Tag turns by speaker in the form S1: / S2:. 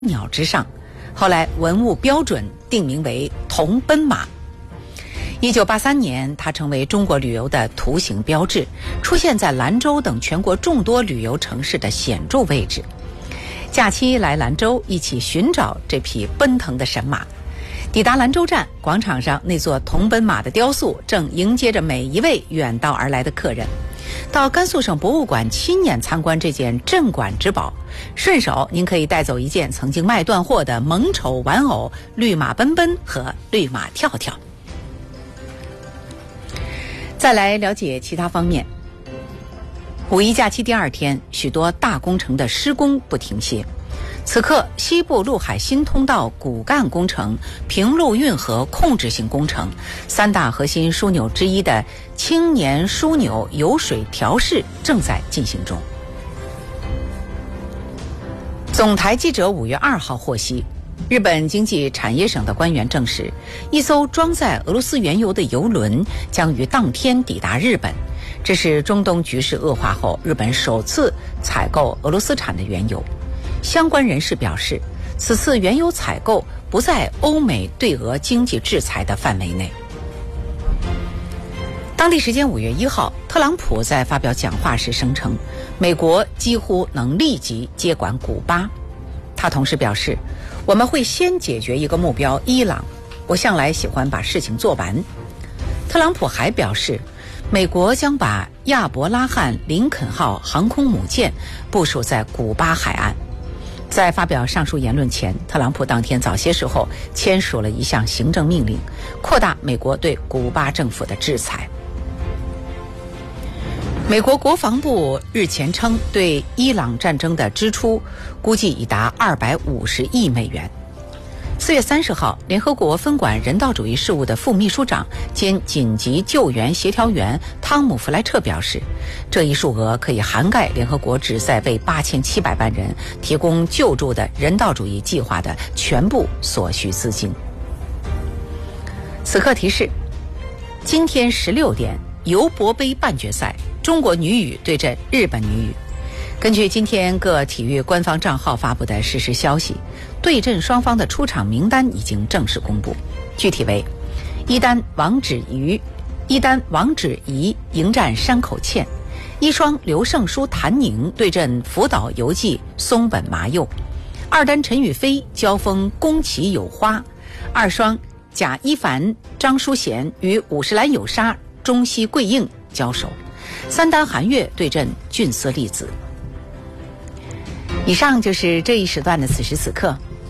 S1: 鸟之上，后来文物标准定名为铜奔马。1983年，它成为中国旅游的图形标志，出现在兰州等全国众多旅游城市的显著位置。假期来兰州，一起寻找这匹奔腾的神马。抵达兰州站，广场上那座铜奔马的雕塑正迎接着每一位远道而来的客人。到甘肃省博物馆亲眼参观这件镇馆之宝，顺手您可以带走一件曾经卖断货的萌丑玩偶绿马奔奔和绿马跳跳。再来了解其他方面。五一假期第二天，许多大工程的施工不停歇。此刻，西部陆海新通道骨干工程、平陆运河控制性工程三大核心枢纽之一的青年枢纽油水调试正在进行中。总台记者5月2号获悉，日本经济产业省的官员证实，一艘装载俄罗斯原油的油轮将于当天抵达日本。这是中东局势恶化后，日本首次采购俄罗斯产的原油。相关人士表示，此次原油采购不在欧美对俄经济制裁的范围内。当地时间5月1号，特朗普在发表讲话时声称，美国几乎能立即接管古巴。他同时表示，我们会先解决一个目标——伊朗。我向来喜欢把事情做完。特朗普还表示，美国将把亚伯拉罕·林肯号航空母舰部署在古巴海岸。在发表上述言论前，特朗普当天早些时候签署了一项行政命令，扩大美国对古巴政府的制裁。美国国防部日前称，对伊朗战争的支出估计已达250亿美元。4月30号，联合国分管人道主义事务的副秘书长兼紧急救援协调员汤姆·弗莱彻表示，这一数额可以涵盖联合国旨在为8700万人提供救助的人道主义计划的全部所需资金。此刻提示，今天16点，尤伯杯半决赛，中国女羽对阵日本女羽。根据今天各体育官方账号发布的实时消息，对阵双方的出场名单已经正式公布，具体为：一单王芷怡迎战山口茜，一双刘胜书谭宁对阵福岛游纪松本麻佑，二单陈雨菲交锋宫崎有花，二双贾一凡张淑娴与五十岚有沙中西贵映交手，三单韩月对阵俊丝粒子。以上就是这一时段的此时此刻，